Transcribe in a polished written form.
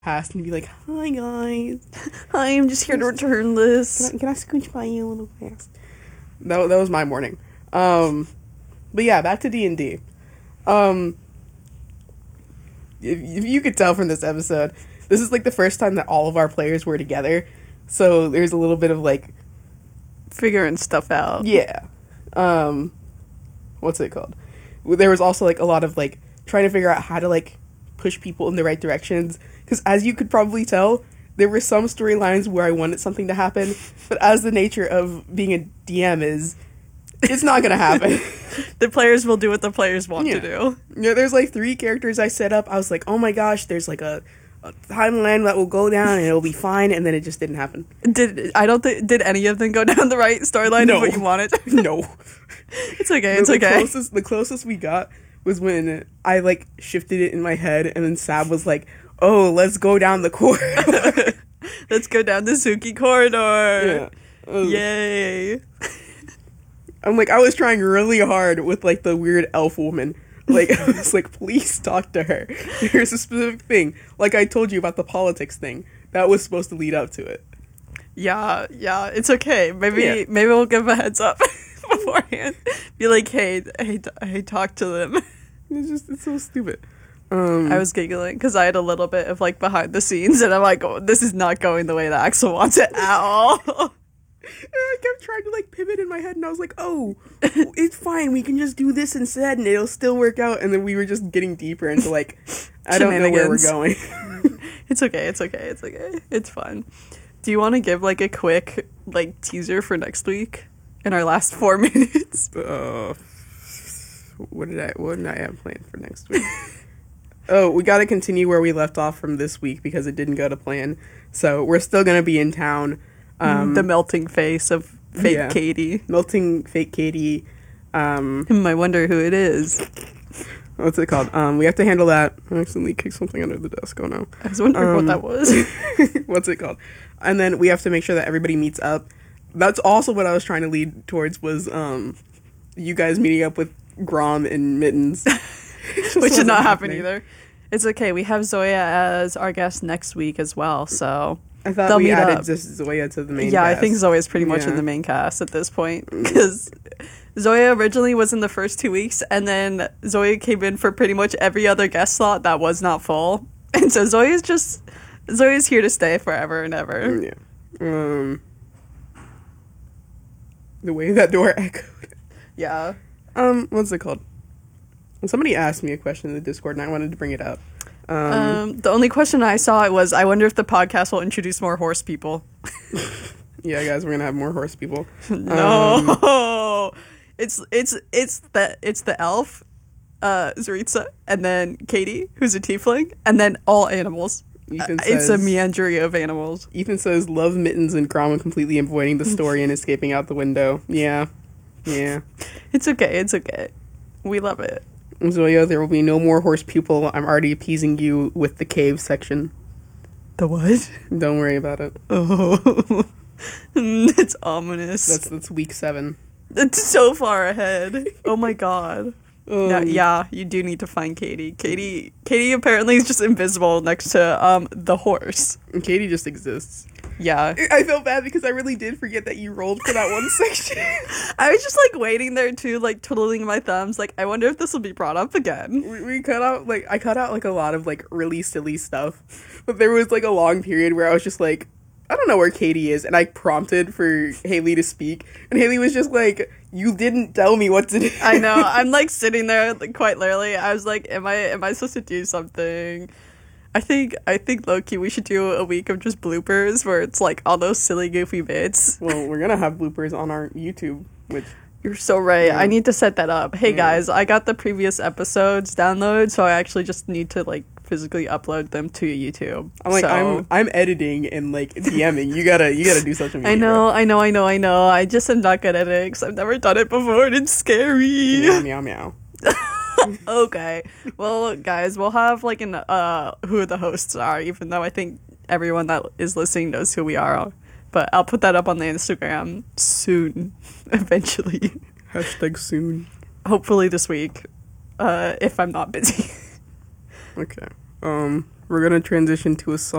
past and be like, "Hi guys, Hi, I'm just here to return this. can I scooch by you a little fast?" That was my morning. But yeah, back to D&D. If you could tell from this episode, this is like the first time that all of our players were together, so there's a little bit of like Figuring stuff out. yeah. What's it called? There was also like a lot of like trying to figure out how to like push people in the right directions. Because as you could probably tell, there were some storylines where I wanted something to happen, but as the nature of being a DM is, it's not gonna happen. The players will do what the players want to do. Yeah, there's like 3 characters I set up. I was like, oh my gosh, there's like a timeline that will go down and it'll be fine, and then it just didn't happen. Did any of them go down the right storyline No. of what you wanted? No. It's okay, it's okay. The closest we got was when I like shifted it in my head, and then Sab was like, oh, let's go down the corridor. Let's go down the Suki corridor. Yeah. Yay. I'm like, I was trying really hard with like the weird elf woman. Like, I was like, please talk to her. Here's a specific thing. Like I told you about the politics thing. That was supposed to lead up to it. Yeah, it's okay. Maybe we'll give a heads up beforehand. Be like, hey, talk to them. It's so stupid. I was giggling because I had a little bit of like behind the scenes, and I'm like, oh, this is not going the way that Axel wants it at all. I kept trying to like pivot in my head, and I was like, oh, it's fine. We can just do this instead, and it'll still work out. And then we were just getting deeper into like, I don't know where we're going. It's okay. It's fun. Do you want to give like a quick like teaser for next week in our last 4 minutes? What did I have planned for next week? Oh, we got to continue where we left off from this week because it didn't go to plan. So we're still gonna be in town. The melting face of fake Katie. Melting fake Katie. I wonder who it is. What's it called? We have to handle that. I accidentally kicked something under the desk. Oh no. I was wondering what that was. What's it called? And then we have to make sure that everybody meets up. That's also what I was trying to lead towards was you guys meeting up with Grom and Mittens. Which did not happen either. It's okay. We have Zoya as our guest next week as well, so I thought we added just Zoya to the main cast. Yeah, I think Zoya's pretty much in the main cast at this point, because Zoya originally was in the first 2 weeks, and then Zoya came in for pretty much every other guest slot that was not full, and so Zoya's here to stay forever and ever. Yeah. The way that door echoed. Yeah. What's it called? Somebody asked me a question in the Discord, and I wanted to bring it up. The only question I saw was, I wonder if the podcast will introduce more horse people. Yeah, guys, we're gonna have more horse people. No, it's the elf, Zaritza, and then Katie, who's a tiefling, and then all animals. It's a meandering of animals. Ethan says, love Mittens and Grom completely avoiding the story and escaping out the window. Yeah. It's okay. We love it. Zoya, there will be no more horse people. I'm already appeasing you with the cave section. The what? Don't worry about it. Oh, it's ominous. That's week 7. That's so far ahead. Oh my god. Yeah, you do need to find Katie. Katie apparently is just invisible next to the horse. And Katie just exists. Yeah. I felt bad because I really did forget that you rolled for that one section. I was just like waiting there too, like twiddling my thumbs, like I wonder if this will be brought up again. We cut out like I cut out like a lot of like really silly stuff, but there was like a long period where I was just like, I don't know where Katie is, and I prompted for Haley to speak, and Haley was just like, you didn't tell me what to do. I know. I'm like sitting there like, quite literally. I was like, am I supposed to do something? I think low-key we should do a week of just bloopers where it's like all those silly goofy bits. Well, we're gonna have bloopers on our YouTube, which you're so right. Yeah. I need to set that up. Hey guys, I got the previous episodes downloaded, so I actually just need to like physically upload them to YouTube. I'm like, I'm editing and like DMing. You gotta do social media. I know. I just am not good at it because I've never done it before and it's scary. Meow. Okay. Well, guys, we'll have like who the hosts are, even though I think everyone that is listening knows who we are. But I'll put that up on the Instagram soon, eventually. #soon. Hopefully this week, if I'm not busy. Okay. We're gonna transition to a song.